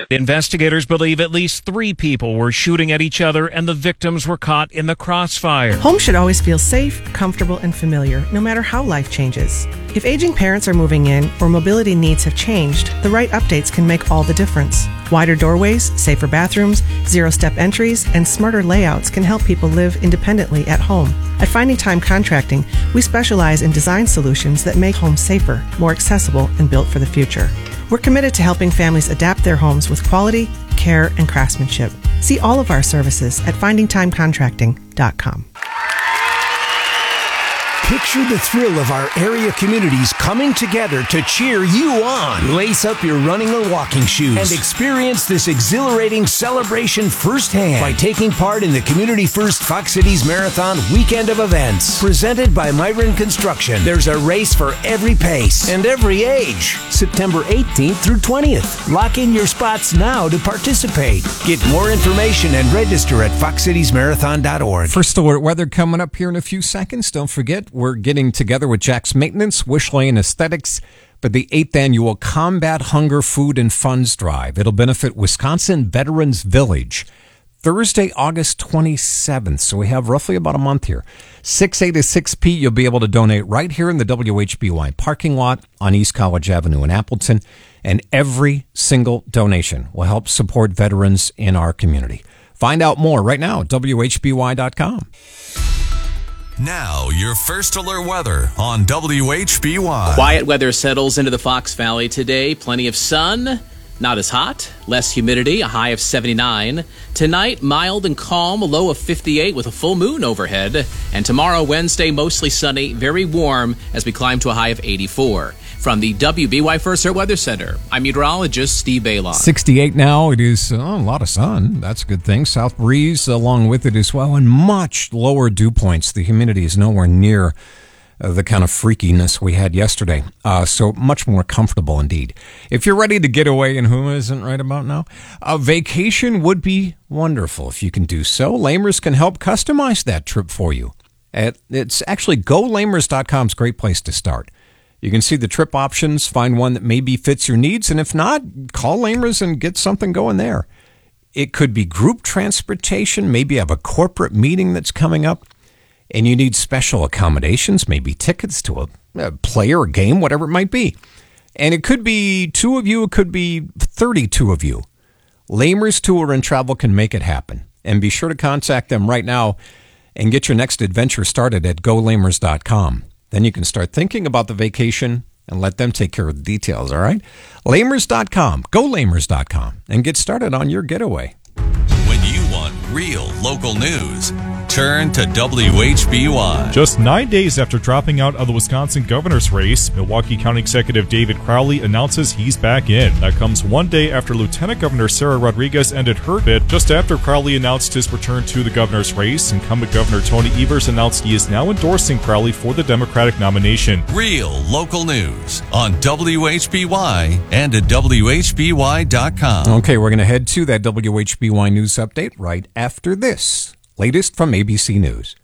Investigators believe at least 3 people were shooting at each other and the victims were caught in the crossfire. Home should always feel safe, comfortable, and familiar, no matter how life changes. If aging parents are moving in or mobility needs have changed, the right updates can make all the difference. Wider doorways, safer bathrooms, zero-step entries, and smarter layouts can help people live independently at home. At Finding Time Contracting, we specialize in design solutions that make homes safer, more accessible, and built for the future. We're committed to helping families adapt their homes with quality, care, and craftsmanship. See all of our services at findingtimecontracting.com. Picture the thrill of our area communities coming together to cheer you on. Lace up your running or walking shoes and experience this exhilarating celebration firsthand by taking part in the Community First Fox Cities Marathon weekend of events. Presented by Myron Construction, there's a race for every pace and every age. September 18th through 20th. Lock in your spots now to participate. Get more information and register at foxcitiesmarathon.org. First alert weather coming up here in a few seconds. Don't forget, we're getting together with Jack's Maintenance, Wish Lane Aesthetics for the 8th annual Combat Hunger Food and Funds Drive. It'll benefit Wisconsin Veterans Village. Thursday, August 27th. So we have roughly about a month here. 6 a to 6 p. You'll be able to donate right here in the WHBY parking lot on East College Avenue in Appleton. And every single donation will help support veterans in our community. Find out more right now at WHBY.com. Now, your first alert weather on WHBY. Quiet weather settles into the Fox Valley today. Plenty of sun, not as hot, less humidity, a high of 79. Tonight, mild and calm, a low of 58 with a full moon overhead. And tomorrow, Wednesday, mostly sunny, very warm as we climb to a high of 84. From the WBY First Alert Weather Center, I'm meteorologist Steve Baylon. 68 now. It is a lot of sun. That's a good thing. South breeze along with it as well, and much lower dew points. The humidity is nowhere near the kind of freakiness we had yesterday. So much more comfortable indeed. If you're ready to get away, and who isn't right about now, a vacation would be wonderful if you can do so. Lamers can help customize that trip for you. It's actually GoLamers.com is a great place to start. You can see the trip options, find one that maybe fits your needs, and if not, call Lamers and get something going there. It could be group transportation, maybe you have a corporate meeting that's coming up, and you need special accommodations, maybe tickets to a play or a game, whatever it might be. And it could be 2 of you, it could be 32 of you. Lamers Tour and Travel can make it happen. And be sure to contact them right now and get your next adventure started at GoLamers.com. Then you can start thinking about the vacation and let them take care of the details, all right? Lamers.com, GoLamers.com, and get started on your getaway. When you want real local news, turn to WHBY. Just 9 days after dropping out of the Wisconsin governor's race, Milwaukee County Executive David Crowley announces he's back in. That comes 1 day after Lieutenant Governor Sarah Rodriguez ended her bid. Just after Crowley announced his return to the governor's race, incumbent Governor Tony Evers announced he is now endorsing Crowley for the Democratic nomination. Real local news on WHBY and at WHBY.com. Okay, we're going to head to that WHBY news update right after this. Latest from ABC News.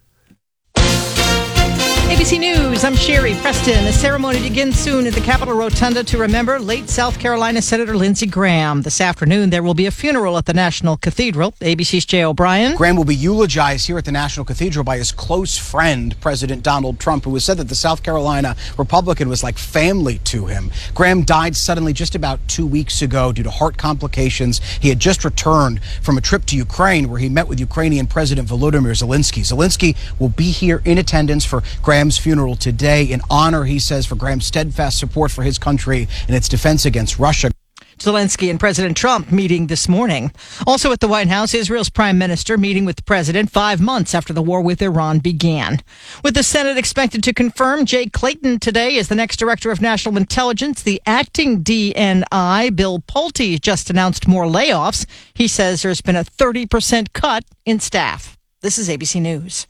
ABC News, I'm Sherry Preston. The ceremony begins soon at the Capitol Rotunda to remember late South Carolina Senator Lindsey Graham. This afternoon, there will be a funeral at the National Cathedral. ABC's Jay O'Brien. Graham will be eulogized here at the National Cathedral by his close friend, President Donald Trump, who has said that the South Carolina Republican was like family to him. Graham died suddenly just about 2 weeks ago due to heart complications. He had just returned from a trip to Ukraine where he met with Ukrainian President Volodymyr Zelensky. Zelensky will be here in attendance for Graham's funeral today in honor, he says, for Graham's steadfast support for his country and its defense against Russia. Zelensky and President Trump meeting this morning. Also at the White House, Israel's prime minister meeting with the president 5 months after the war with Iran began. With the Senate expected to confirm Jay Clayton today as the next director of national intelligence, the acting DNI, Bill Pulte, just announced more layoffs. He says there's been a 30% cut in staff. This is ABC News.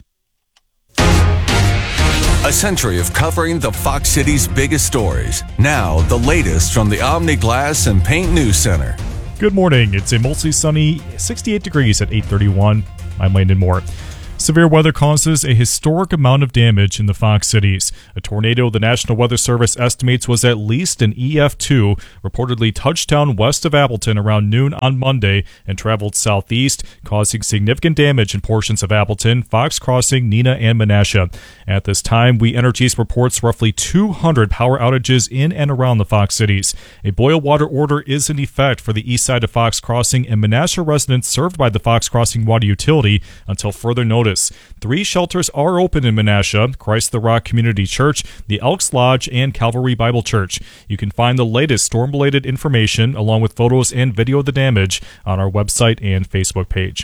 A century of covering the Fox City's biggest stories. Now, the latest from the Omni Glass and Paint News Center. Good morning. It's a mostly sunny 68 degrees at 8:31. I'm Landon Moore. Severe weather causes a historic amount of damage in the Fox cities. A tornado the National Weather Service estimates was at least an EF2, reportedly touched down west of Appleton around noon on Monday and traveled southeast, causing significant damage in portions of Appleton, Fox Crossing, Neenah, and Menasha. At this time, We Energies reports roughly 200 power outages in and around the Fox cities. A boil water order is in effect for the east side of Fox Crossing and Menasha residents served by the Fox Crossing Water Utility until further notice. 3 shelters are open in Menasha: Christ the Rock Community Church, the Elks Lodge, and Calvary Bible Church. You can find the latest storm-related information along with photos and video of the damage on our website and Facebook page.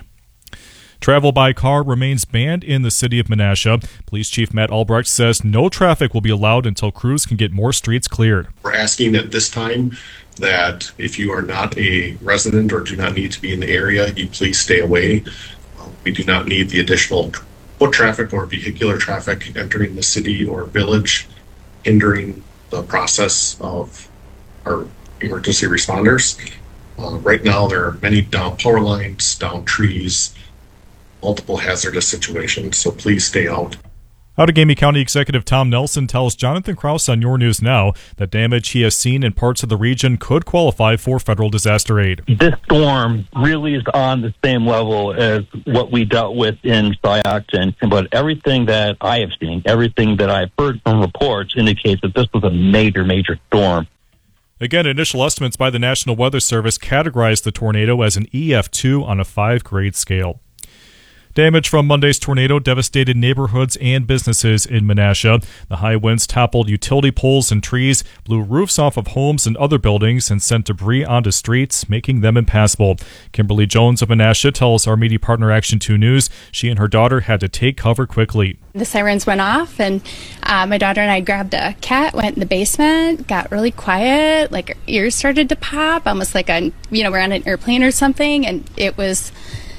Travel by car remains banned in the city of Menasha. Police Chief Matt Albrecht says no traffic will be allowed until crews can get more streets cleared. We're asking at this time that if you are not a resident or do not need to be in the area, you please stay away. We do not need the additional foot traffic or vehicular traffic entering the city or village, hindering the process of our emergency responders. Right now, there are many down power lines, down trees, multiple hazardous situations, so please stay out. Outagamie County Executive Tom Nelson tells Jonathan Krause on Your News Now that damage he has seen in parts of the region could qualify for federal disaster aid. This storm really is on the same level as what we dealt with in Syocton, but everything that I have seen, everything that I've heard from reports indicates that this was a major storm. Again, initial estimates by the National Weather Service categorized the tornado as an EF2 on a 5-grade scale. Damage from Monday's tornado devastated neighborhoods and businesses in Menasha. The high winds toppled utility poles and trees, blew roofs off of homes and other buildings, and sent debris onto streets, making them impassable. Kimberly Jones of Menasha tells our media partner Action 2 News she and her daughter had to take cover quickly. The sirens went off, and my daughter and I grabbed a cat, went in the basement, got really quiet, like our ears started to pop, almost like we're on an airplane or something, and it was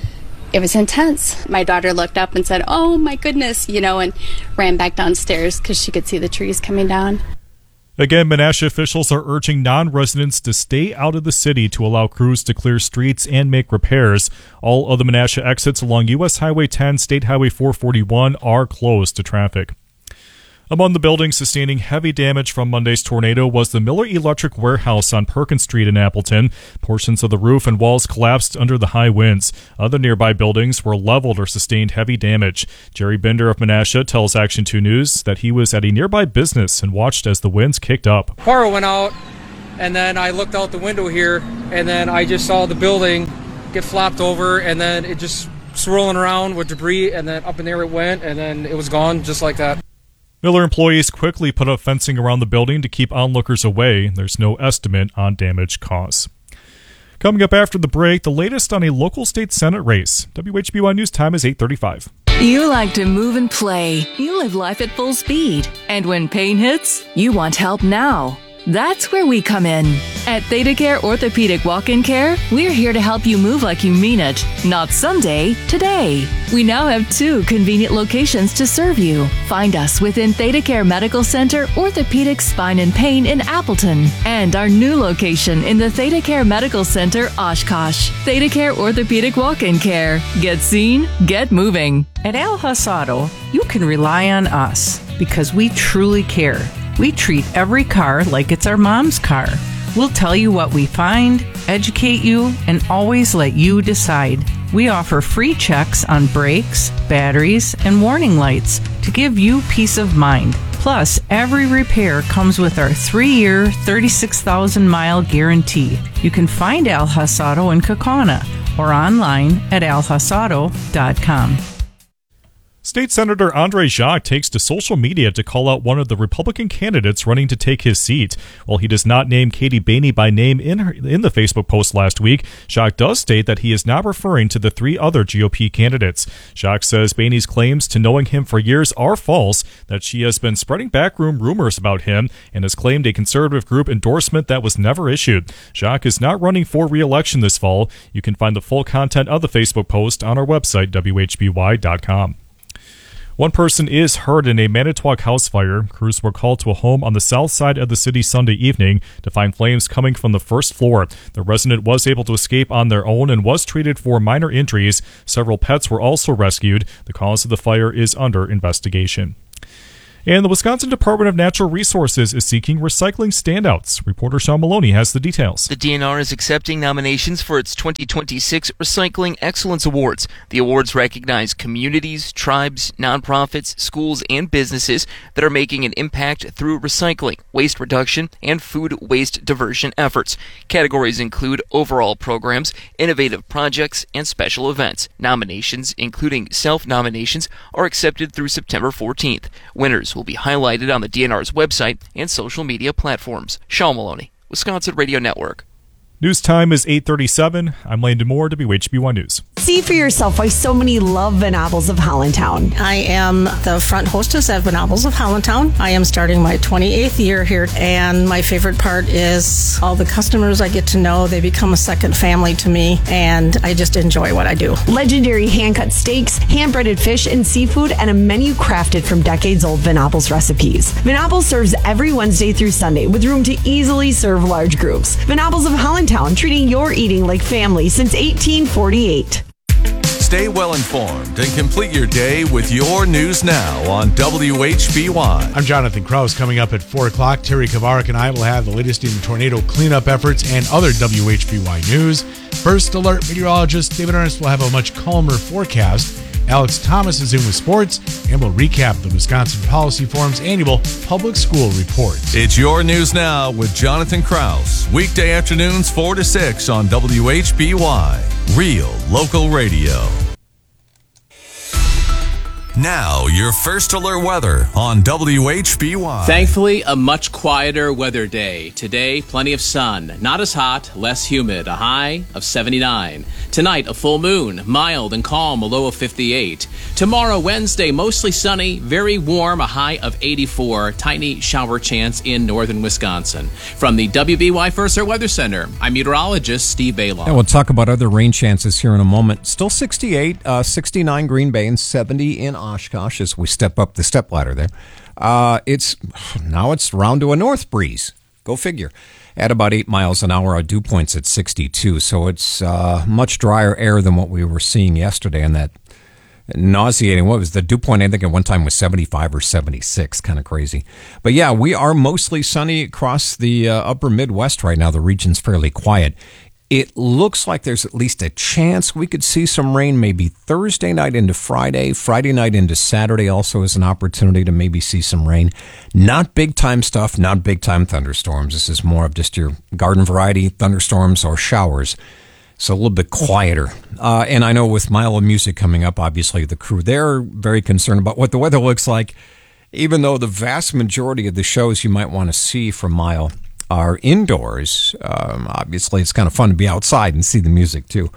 intense. My daughter looked up and said, "Oh my goodness," and ran back downstairs because she could see the trees coming down. Again, Menasha officials are urging non-residents to stay out of the city to allow crews to clear streets and make repairs. All of the Menasha exits along U.S. Highway 10, State Highway 441 are closed to traffic. Among the buildings sustaining heavy damage from Monday's tornado was the Miller Electric Warehouse on Perkins Street in Appleton. Portions of the roof and walls collapsed under the high winds. Other nearby buildings were leveled or sustained heavy damage. Jerry Bender of Menasha tells Action 2 News that he was at a nearby business and watched as the winds kicked up. Power went out, and then I looked out the window here, and then I just saw the building get flopped over, and then it just swirling around with debris, and then up in the air it went, and then it was gone just like that. Miller employees quickly put up fencing around the building to keep onlookers away. There's no estimate on damage caused. Coming up after the break, the latest on a local state Senate race. WHBY News time is 8:35. You like to move and play. You live life at full speed. And when pain hits, you want help now. That's where we come in. At ThedaCare Orthopedic Walk-In Care, we're here to help you move like you mean it, not someday, today. We now have 2 convenient locations to serve you. Find us within ThedaCare Medical Center, Orthopedic Spine and Pain in Appleton, and our new location in the ThedaCare Medical Center, Oshkosh. ThedaCare Orthopedic Walk-In Care. Get seen, get moving. At Al Hasado, you can rely on us because we truly care. We treat every car like it's our mom's car. We'll tell you what we find, educate you, and always let you decide. We offer free checks on brakes, batteries, and warning lights to give you peace of mind. Plus, every repair comes with our 3-year, 36,000-mile guarantee. You can find Al Hasado in Kaukauna or online at alhasado.com. State Senator Andre Jacques takes to social media to call out one of the Republican candidates running to take his seat. While he does not name Katie Boehne by name in the Facebook post last week, Jacques does state that he is not referring to the 3 other GOP candidates. Jacques says Boehne's claims to knowing him for years are false, that she has been spreading backroom rumors about him, and has claimed a conservative group endorsement that was never issued. Jacques is not running for re-election this fall. You can find the full content of the Facebook post on our website, WHBY.com. One person is hurt in a Manitowoc house fire. Crews were called to a home on the south side of the city Sunday evening to find flames coming from the first floor. The resident was able to escape on their own and was treated for minor injuries. Several pets were also rescued. The cause of the fire is under investigation. And the Wisconsin Department of Natural Resources is seeking recycling standouts. Reporter Sean Maloney has the details. The DNR is accepting nominations for its 2026 Recycling Excellence Awards. The awards recognize communities, tribes, nonprofits, schools, and businesses that are making an impact through recycling, waste reduction, and food waste diversion efforts. Categories include overall programs, innovative projects, and special events. Nominations, including self-nominations, are accepted through September 14th. Winners will be highlighted on the DNR's website and social media platforms. Sean Maloney, Wisconsin Radio Network. News time is 8:37. I'm Landon Moore, WHB1 News. See for yourself why so many love Venables of Hollandtown. I am the front hostess at Venables of Hollandtown. I am starting my 28th year here, and my favorite part is all the customers I get to know. They become a second family to me, and I just enjoy what I do. Legendary hand-cut steaks, hand-breaded fish and seafood, and a menu crafted from decades-old Venables recipes. Venables serves every Wednesday through Sunday with room to easily serve large groups. Venables of Hollandtown, treating your eating like family since 1848. Stay well informed and complete your day with your news now on WHBY. I'm Jonathan Krause. Coming up at 4 o'clock, Terry Kavarik and I will have the latest in tornado cleanup efforts and other WHBY news. First Alert meteorologist David Ernst will have a much calmer forecast. Alex Thomas is in with sports, and we'll recap the Wisconsin Policy Forum's annual public school report. It's your news now with Jonathan Krause. Weekday afternoons 4 to 6 on WHBY. Real local radio. Now, your First Alert weather on WHBY. Thankfully, a much quieter weather day. Today, plenty of sun. Not as hot, less humid. A high of 79. Tonight, a full moon. Mild and calm, a low of 58. Tomorrow, Wednesday, mostly sunny, very warm, a high of 84. Tiny shower chance in northern Wisconsin. From the WBY First Alert Weather Center, I'm meteorologist Steve Baylon. And we'll talk about other rain chances here in a moment. Still 68, 69 Green Bay, and 70 in Oshkosh as we step up the stepladder there. It's round to a north breeze. Go figure. At about 8 miles an hour, our dew point's at 62, so it's much drier air than what we were seeing yesterday. And that nauseating, what was the dew point? I think at one time was 75 or 76, kind of crazy. But yeah, we are mostly sunny across the upper Midwest right now. The region's fairly quiet. It looks like there's at least a chance we could see some rain maybe Thursday night into Friday. Friday night into Saturday also is an opportunity to maybe see some rain. Not big-time stuff, not big-time thunderstorms. This is more of just your garden variety thunderstorms or showers. So a little bit quieter. And I know with Mile of Music coming up, obviously the crew, they're very concerned about what the weather looks like, even though the vast majority of the shows you might want to see from Mile are indoors. Obviously, it's kind of fun to be outside and see the music, too.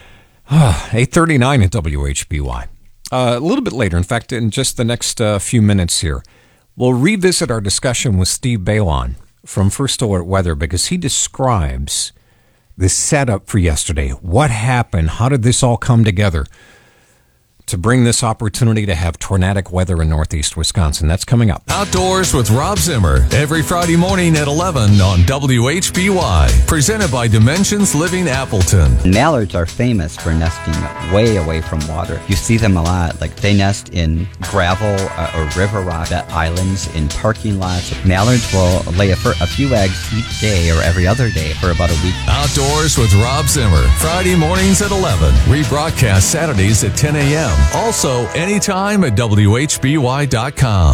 8:39 at WHBY. A little bit later, in fact, in just the next few minutes here, we'll revisit our discussion with Steve Baylon from First Alert Weather because he describes the setup for yesterday. What happened? How did this all come together to bring this opportunity to have tornadic weather in northeast Wisconsin? That's coming up. Outdoors with Rob Zimmer every Friday morning at 11 on WHBY. Presented by Dimensions Living Appleton. Mallards are famous for nesting way away from water. You see them a lot. Like they nest in gravel or river rock islands, in parking lots. Mallards will lay a few eggs each day or every other day for about a week. Outdoors with Rob Zimmer. Friday mornings at 11. Rebroadcast Saturdays at 10 a.m. Also, anytime at WHBY.com.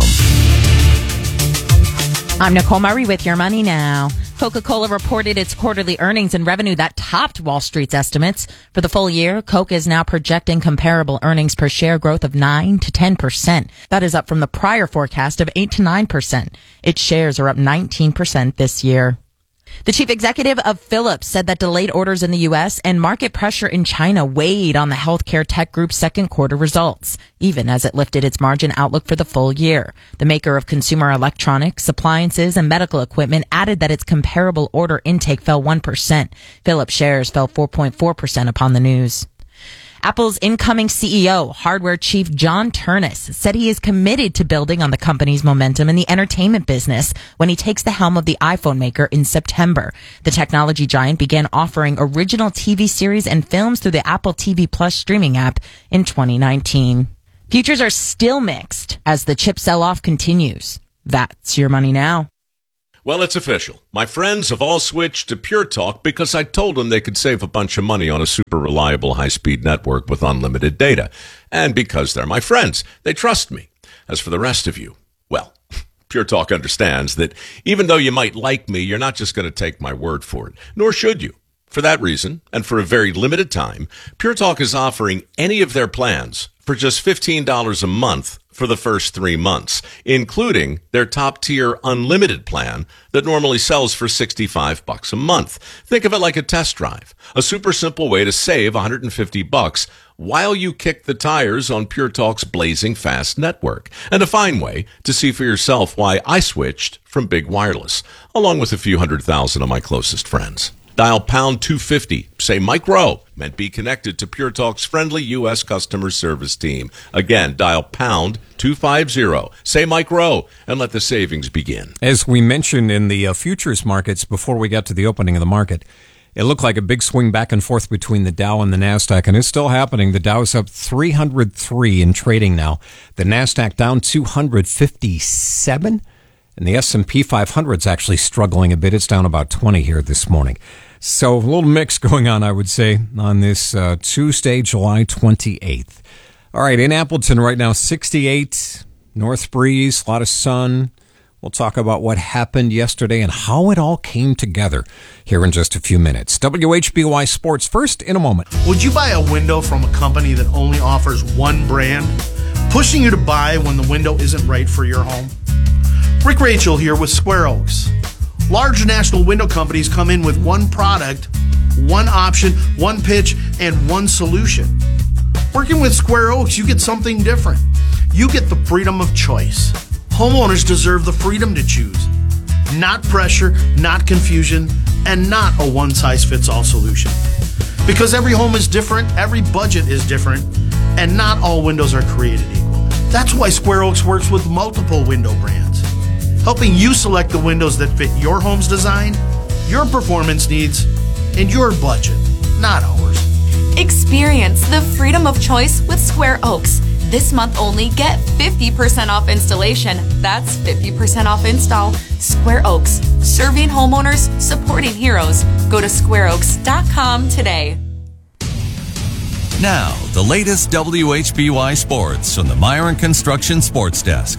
I'm Nicole Murray with Your Money Now. Coca-Cola reported its quarterly earnings and revenue that topped Wall Street's estimates. For the full year, Coke is now projecting comparable earnings per share growth of 9 to 10%. That is up from the prior forecast of 8 to 9%. Its shares are up 19% this year. The chief executive of Philips said that delayed orders in the U.S. and market pressure in China weighed on the healthcare tech group's second quarter results, even as it lifted its margin outlook for the full year. The maker of consumer electronics, appliances, and medical equipment added that its comparable order intake fell 1%. Philips shares fell 4.4% upon the news. Apple's incoming CEO, hardware chief John Ternus, said he is committed to building on the company's momentum in the entertainment business when he takes the helm of the iPhone maker in September. The technology giant began offering original TV series and films through the Apple TV Plus streaming app in 2019. Futures are still mixed as the chip sell-off continues. That's your money now. Well, it's official. My friends have all switched to Pure Talk because I told them they could save a bunch of money on a super reliable high-speed network with unlimited data. And because they're my friends, they trust me. As for the rest of you, well, Pure Talk understands that even though you might like me, you're not just going to take my word for it, nor should you. For that reason, and for a very limited time, Pure Talk is offering any of their plans for just $15 a month for the first 3 months, including their top-tier unlimited plan that normally sells for $65 a month. Think of it like a test drive, a super simple way to save $150 while you kick the tires on Pure Talk's blazing fast network, and a fine way to see for yourself why I switched from Big Wireless, along with a few 100,000 of my closest friends. Dial pound 250, say Mike Rowe, and be connected to Pure Talk's friendly U.S. customer service team. Again, dial pound 250, say Mike Rowe, and let the savings begin. As we mentioned in the futures markets before we got to the opening of the market, it looked like a big swing back and forth between the Dow and the NASDAQ, and it's still happening. The Dow is up 303 in trading now. The NASDAQ down 257. And the S&P 500 is actually struggling a bit. It's down about 20 here this morning. So a little mix going on, I would say, on this Tuesday, July 28th. All right, in Appleton right now, 68, north breeze, a lot of sun. We'll talk about what happened yesterday and how it all came together here in just a few minutes. WHBY Sports first in a moment. Would you buy a window from a company that only offers one brand, pushing you to buy when the window isn't right for your home? Rick Rachel here with Square Oaks. Large national window companies come in with one product, one option, one pitch, and one solution. Working with Square Oaks, you get something different. You get the freedom of choice. Homeowners deserve the freedom to choose. Not pressure, not confusion, and not a one-size-fits-all solution. Because every home is different, every budget is different, and not all windows are created equal. That's why Square Oaks works with multiple window brands, helping you select the windows that fit your home's design, your performance needs, and your budget, not ours. Experience the freedom of choice with Square Oaks. This month only, get 50% off installation. That's 50% off install. Square Oaks, serving homeowners, supporting heroes. Go to squareoaks.com today. Now, the latest WHBY Sports from the Myron Construction Sports Desk.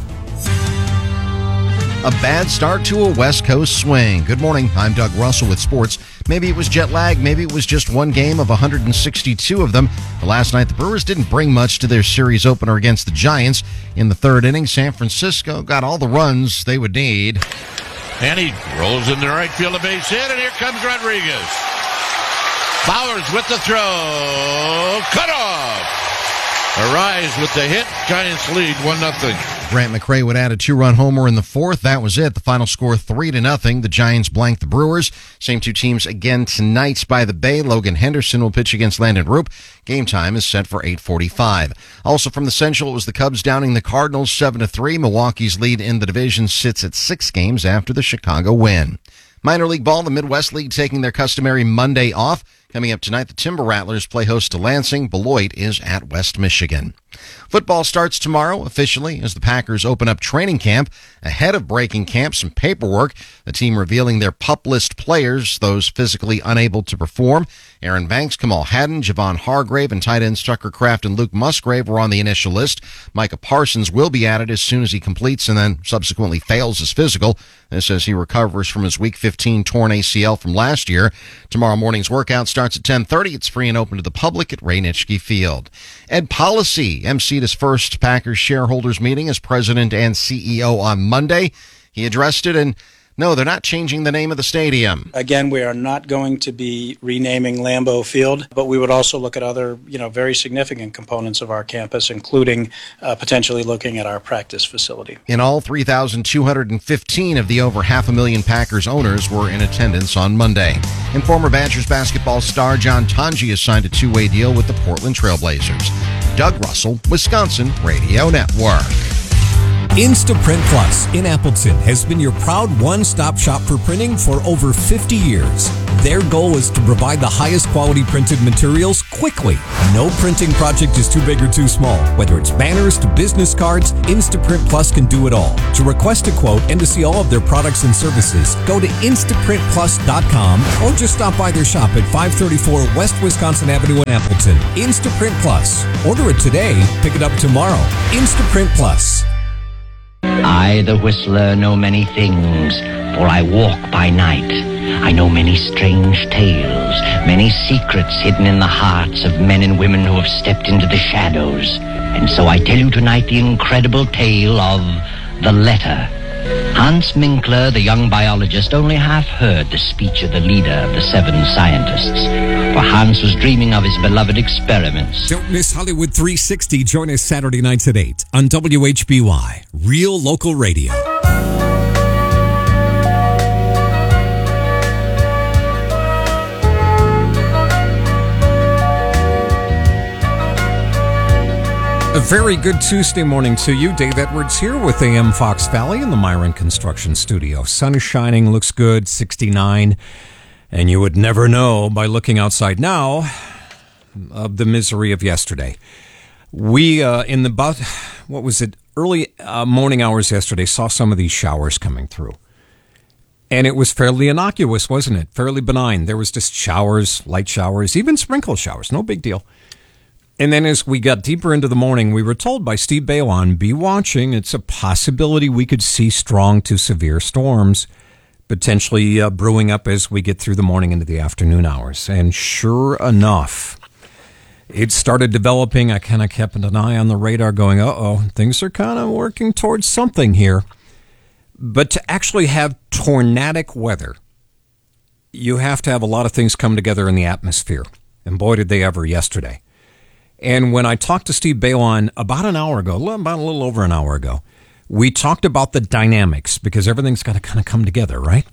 A bad start to a West Coast swing. Good morning. I'm Doug Russell with sports. Maybe it was jet lag. Maybe it was just one game of 162 of them. But last night, the Brewers didn't bring much to their series opener against the Giants. In the third inning, San Francisco got all the runs they would need. And he rolls into right field, a base hit, and here comes Rodriguez. Flowers with the throw. Cut off. Arise with the hit. Giants lead 1-0. Grant McRae would add a 2-run homer in the fourth. That was it. The final score 3-0. The Giants blanked the Brewers. Same two teams again tonight by the Bay. Logan Henderson will pitch against Landon Roop. Game time is set for 8:45. Also from the Central, it was the Cubs downing the Cardinals 7-3. Milwaukee's lead in the division sits at 6 games after the Chicago win. Minor league ball, the Midwest League taking their customary Monday off. Coming up tonight, the Timber Rattlers play host to Lansing. Beloit is at West Michigan. Football starts tomorrow officially as the Packers open up training camp. Ahead of breaking camp, some paperwork. The team revealing their PUP list players, those physically unable to perform. Aaron Banks, Kamal Haddon, Javon Hargrave, and tight ends Tucker Kraft and Luke Musgrave were on the initial list. Micah Parsons will be added as soon as he completes and then subsequently fails his physical. This as he recovers from his Week 15 torn ACL from last year. Tomorrow morning's workout starts at 10:30. It's free and open to the public at Ray Nitschke Field. Ed Policy emceed his first Packers shareholders meeting as president and CEO on Monday. He addressed it and No, they're not changing the name of the stadium. Again, we are not going to be renaming Lambeau Field, but we would also look at other, very significant components of our campus, including potentially looking at our practice facility. In all, 3,215 of the over 500,000 Packers owners were in attendance on Monday. And former Badgers basketball star John Tonji has signed a two-way deal with the Portland Trailblazers. Doug Russell, Wisconsin Radio Network. Instaprint Plus in Appleton has been your proud one-stop shop for printing for over 50 years. Their goal is to provide the highest quality printed materials quickly. No printing project is too big or too small. Whether it's banners to business cards, Instaprint Plus can do it all. To request a quote and to see all of their products and services, go to instaprintplus.com or just stop by their shop at 534 West Wisconsin Avenue in Appleton. Instaprint Plus. Order it today, pick it up tomorrow. Instaprint Plus. I, the whistler, know many things, for I walk by night. I know many strange tales, many secrets hidden in the hearts of men and women who have stepped into the shadows. And so I tell you tonight the incredible tale of The Letter. Hans Minkler, the young biologist, only half heard the speech of the leader of the 7 scientists, for Hans was dreaming of his beloved experiments. Don't miss Hollywood 360. Join us Saturday nights at 8 on WHBY, Real Local Radio. A very good Tuesday morning to you. Dave Edwards here with AM Fox Valley in the Myron Construction Studio. Sun is shining, looks good, 69. And you would never know by looking outside now of the misery of yesterday. We, early morning hours yesterday, saw some of these showers coming through. And it was fairly innocuous, wasn't it? Fairly benign. There was just showers, light showers, even sprinkle showers. No big deal. And then as we got deeper into the morning, we were told by Steve Bailon, be watching. It's a possibility we could see strong to severe storms potentially brewing up as we get through the morning into the afternoon hours. And sure enough, it started developing. I kind of kept an eye on the radar going, things are kind of working towards something here. But to actually have tornadic weather, you have to have a lot of things come together in the atmosphere. And boy, did they ever yesterday. And when I talked to Steve Bailon about an hour ago, about a little over an hour ago, we talked about the dynamics because everything's got to kind of come together, right?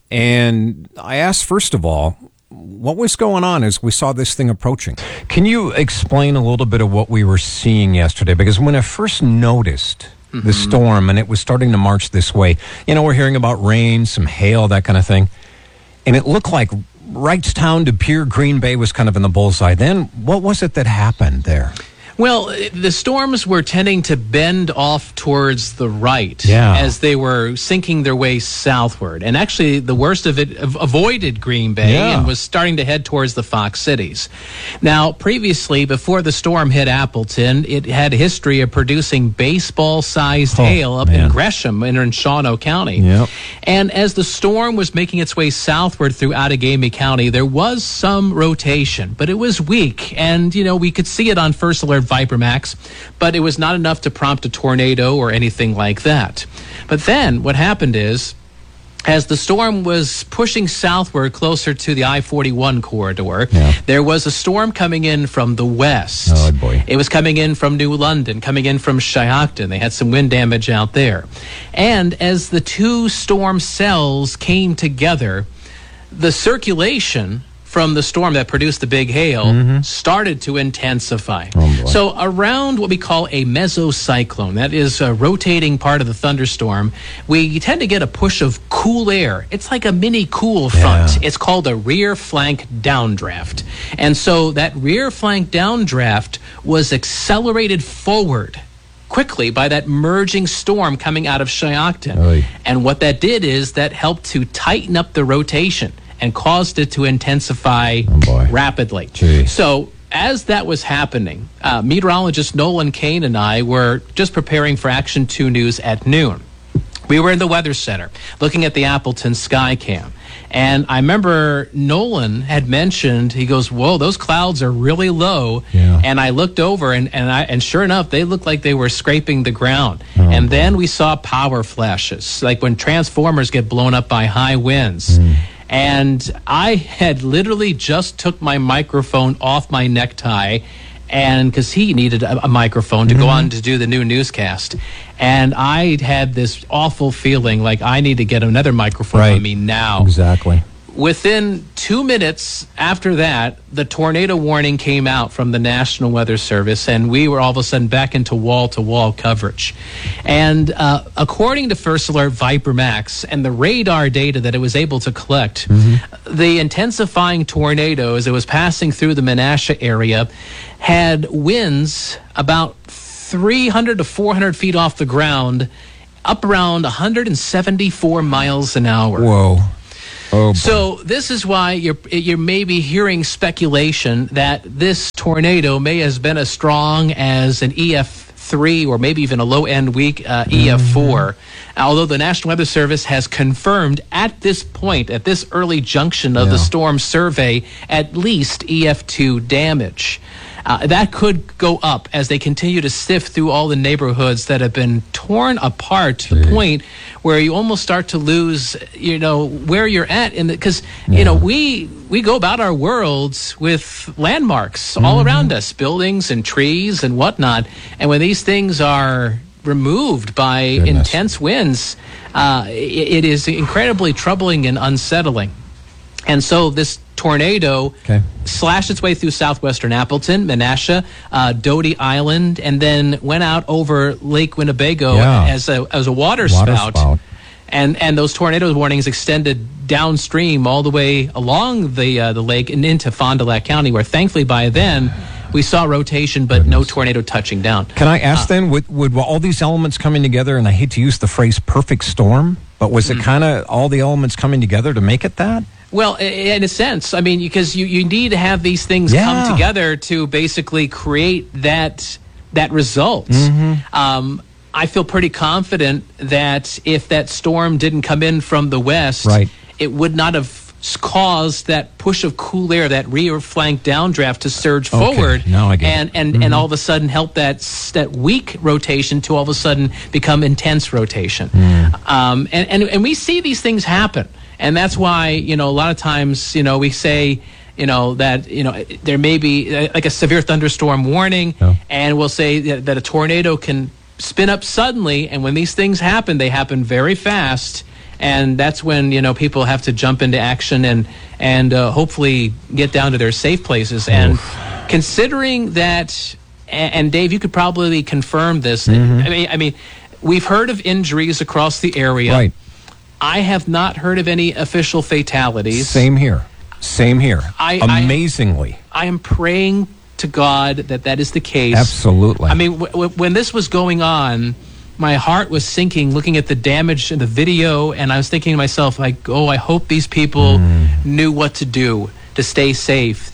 And I asked, first of all, what was going on as we saw this thing approaching? Can you explain a little bit of what we were seeing yesterday? Because when I first noticed the storm and it was starting to march this way, we're hearing about rain, some hail, that kind of thing. And it looked like Wrightstown to Pier Green Bay was kind of in the bullseye. Then what was it that happened there? Well, the storms were tending to bend off towards the right as they were sinking their way southward. And actually, the worst of it avoided Green Bay and was starting to head towards the Fox Cities. Now, previously, before the storm hit Appleton, it had a history of producing baseball-sized hail up in Gresham and in Shawano County. Yep. And as the storm was making its way southward through Outagamie County, there was some rotation, but it was weak. And, we could see it on First Alert Vipermax, but it was not enough to prompt a tornado or anything like that. But then what happened is, as the storm was pushing southward closer to the I-41 corridor, there was a storm coming in from the west. Oh, boy. It was coming in from New London, coming in from Shiocton. They had some wind damage out there. And as the two storm cells came together, the circulation from the storm that produced the big hail started to intensify. So around what we call a mesocyclone, that is a rotating part of the thunderstorm, we tend to get a push of cool air. It's like a mini cool front. It's called a rear flank downdraft. And so that rear flank downdraft was accelerated forward quickly by that merging storm coming out of Shiocton. And what that did is that helped to tighten up the rotation and caused it to intensify rapidly. So as that was happening, meteorologist Nolan Kane and I were just preparing for Action 2 News at noon. We were in the Weather Center looking at the Appleton Skycam. And I remember Nolan had mentioned, he goes, whoa, those clouds are really low. Yeah. And I looked over, and sure enough, they looked like they were scraping the ground. And then we saw power flashes, like when transformers get blown up by high winds. And I had literally just took my microphone off my necktie, and because he needed a microphone to go on to do the new newscast. And I had this awful feeling like I need to get another microphone on me now. Exactly. Within 2 minutes after that, the tornado warning came out from the National Weather Service, and we were all of a sudden back into wall-to-wall coverage. And according to First Alert Viper Max and the radar data that it was able to collect, the intensifying tornado as it was passing through the Menasha area had winds about 300 to 400 feet off the ground, up around 174 miles an hour. Whoa. Oh, so this is why you're maybe hearing speculation that this tornado may have been as strong as an EF3 or maybe even a low-end weak EF4. Although the National Weather Service has confirmed at this point, at this early junction of the storm survey, at least EF2 damage. That could go up as they continue to sift through all the neighborhoods that have been torn apart to the point where you almost start to lose, where you're at. Because, we go about our worlds with landmarks all around us, buildings and trees and whatnot. And when these things are removed by intense winds, it is incredibly troubling and unsettling. And so this tornado slashed its way through southwestern Appleton, Menasha, Doty Island, and then went out over Lake Winnebago as a water spout. And those tornado warnings extended downstream all the way along the lake and into Fond du Lac County, where thankfully by then we saw rotation, but no tornado touching down. Can I ask then, would all these elements coming together, and I hate to use the phrase perfect storm, but was it kind of all the elements coming together to make it that? Well, in a sense, I mean, because you need to have these things come together to basically create that result. I feel pretty confident that if that storm didn't come in from the west, it would not have caused that push of cool air, that rear flank downdraft to surge forward, now I get and all of a sudden help that weak rotation to all of a sudden become intense rotation. And we see these things happen. And that's why, a lot of times, we say, that, there may be like a severe thunderstorm warning, and we'll say that a tornado can spin up suddenly. And when these things happen, they happen very fast. And that's when, people have to jump into action and hopefully get down to their safe places. And considering that, and Dave, you could probably confirm this. I mean, we've heard of injuries across the area. Right. I have not heard of any official fatalities. Same here. Amazingly. I am praying to God that is the case. Absolutely. I mean, when this was going on, my heart was sinking looking at the damage in the video, and I was thinking to myself, like, I hope these people knew what to do to stay safe,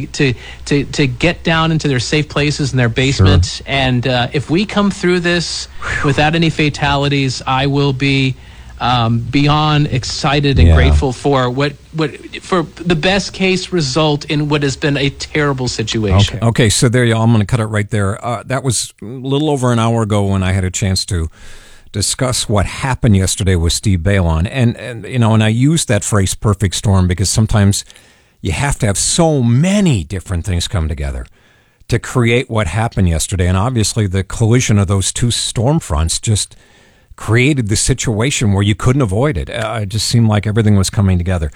to get down into their safe places in their basement. Sure. And if we come through this without any fatalities, I will be beyond excited and grateful for for the best case result in what has been a terrible situation. Okay, so there you go. I'm going to cut it right there. That was a little over an hour ago when I had a chance to discuss what happened yesterday with Steve Balon. And I use that phrase perfect storm because sometimes you have to have so many different things come together to create what happened yesterday. And obviously the collision of those two storm fronts just created the situation where you couldn't avoid it. It just seemed like everything was coming together.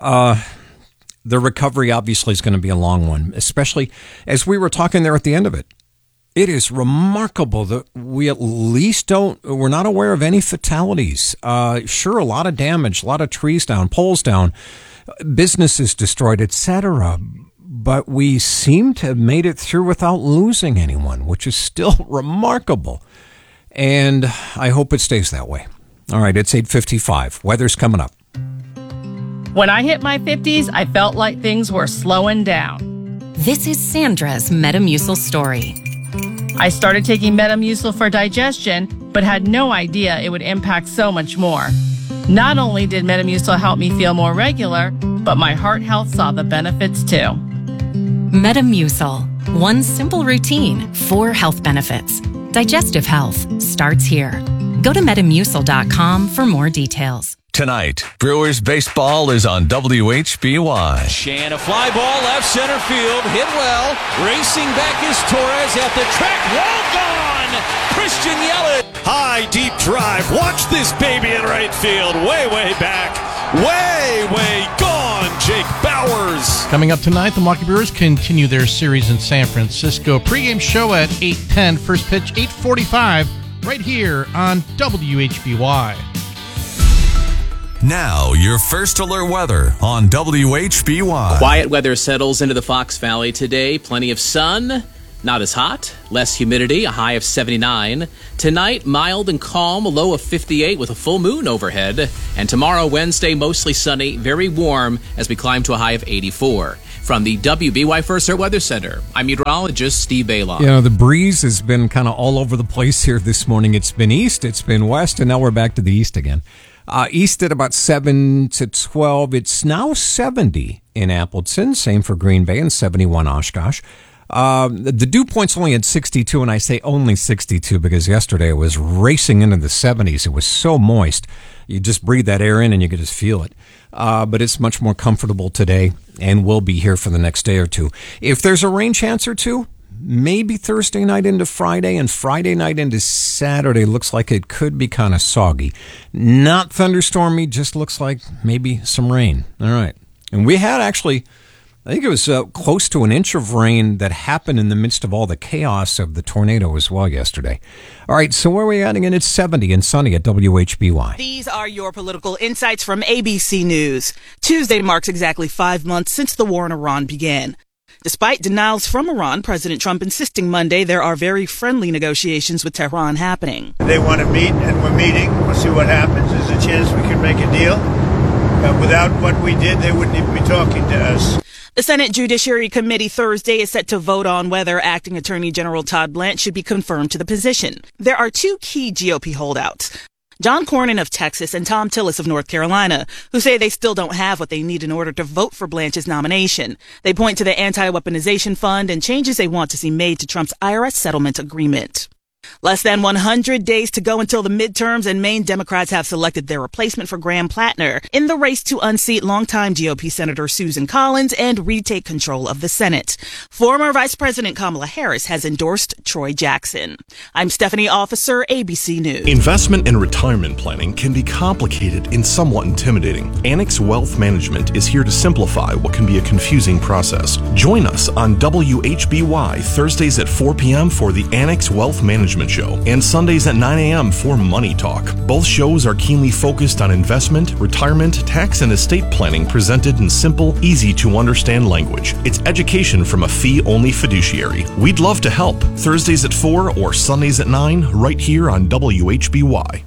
The recovery obviously is going to be a long one, especially as we were talking there at the end of it. It is remarkable that we at least we're not aware of any fatalities. Sure, a lot of damage, a lot of trees down, poles down, businesses destroyed, etc. But we seem to have made it through without losing anyone, which is still remarkable. And I hope it stays that way. All right, it's 8:55. Weather's coming up. When I hit my 50s, I felt like things were slowing down. This is Sandra's Metamucil story. I started taking Metamucil for digestion, but had no idea it would impact so much more. Not only did Metamucil help me feel more regular, but my heart health saw the benefits too. Metamucil. One simple routine, 4 health benefits. Digestive health starts here. Go to metamucil.com for more details. Tonight, Brewers baseball is on WHBY. Shan, a fly ball left center field, hit well. Racing back is Torres at the track, wall gone! Christian Yelich. High, deep drive. Watch this baby in right field. Way back. Way gone, Jake Bowers. Coming up tonight, the Milwaukee Brewers continue their series in San Francisco. Pre-game show at 8:10, first pitch 8:45, right here on WHBY. Now, your first alert weather on WHBY. Quiet weather settles into the Fox Valley today. Plenty of sun, not as hot, less humidity, a high of 79. Tonight, mild and calm, a low of 58 with a full moon overhead. And tomorrow, Wednesday, mostly sunny, very warm as we climb to a high of 84. From the WBY First Alert Weather Center, I'm meteorologist Steve Baylon. You know, the breeze has been kind of all over the place here this morning. It's been east, it's been west, and now we're back to the east again. East at about 7 to 12. It's now 70 in Appleton. Same for Green Bay and 71 Oshkosh. The dew point's only at 62, and I say only 62 because yesterday it was racing into the 70s. It was so moist. You just breathe that air in and you can just feel it. But it's much more comfortable today and will be here for the next day or two. If there's a rain chance or two, maybe Thursday night into Friday and Friday night into Saturday. Looks like it could be kind of soggy. Not thunderstormy, just looks like maybe some rain. All right. And we had actually, I think it was close to an inch of rain that happened in the midst of all the chaos of the tornado as well yesterday. All right, so where are we at again? It's 70 and sunny at WHBY. These are your political insights from ABC News. Tuesday marks exactly 5 months since the war in Iran began. Despite denials from Iran, President Trump insisting Monday there are very friendly negotiations with Tehran happening. They want to meet, and we're meeting. We'll see what happens. There's a chance we can make a deal. Without what we did, they wouldn't even be talking to us. The Senate Judiciary Committee Thursday is set to vote on whether Acting Attorney General Todd Blanche should be confirmed to the position. There are 2 key GOP holdouts. John Cornyn of Texas and Tom Tillis of North Carolina, who say they still don't have what they need in order to vote for Blanche's nomination. They point to the anti-weaponization fund and changes they want to see made to Trump's IRS settlement agreement. Less than 100 days to go until the midterms, and Maine Democrats have selected their replacement for Graham Plattner in the race to unseat longtime GOP Senator Susan Collins and retake control of the Senate. Former Vice President Kamala Harris has endorsed Troy Jackson. I'm Stephanie Officer, ABC News. Investment and retirement planning can be complicated and somewhat intimidating. Annex Wealth Management is here to simplify what can be a confusing process. Join us on WHBY Thursdays at 4 p.m. for the Annex Wealth Management Show and Sundays at 9 a.m. for Money Talk. Both shows are keenly focused on investment, retirement, tax, and estate planning presented in simple, easy to understand language. It's education from a fee-only fiduciary. We'd love to help. Thursdays at 4 or Sundays at 9 right here on WHBY.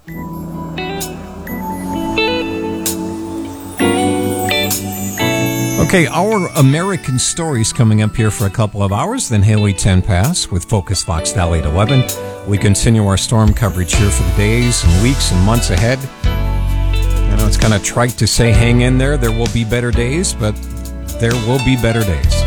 Okay, our American stories coming up here for a couple of hours, then Haley 10 Pass with Focus Fox Valley at 11. We continue our storm coverage here for the days and weeks and months ahead. I know it's kind of trite to say hang in there. There will be better days, but there will be better days.